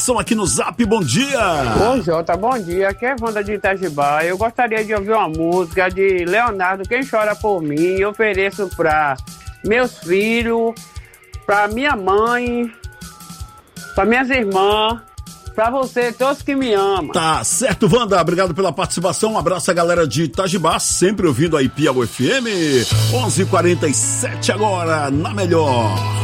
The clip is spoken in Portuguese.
participação aqui no Zap, bom dia! Ô Jota, bom dia, aqui é Wanda de Itajibá. Eu gostaria de ouvir uma música de Leonardo, Quem Chora Por Mim. Eu ofereço pra meus filhos, pra minha mãe, pra minhas irmãs, pra você, todos que me amam. Tá certo, Wanda, obrigado pela participação, um abraço a galera de Itajibá, sempre ouvindo a Piauí FM, 11h47 agora, na melhor.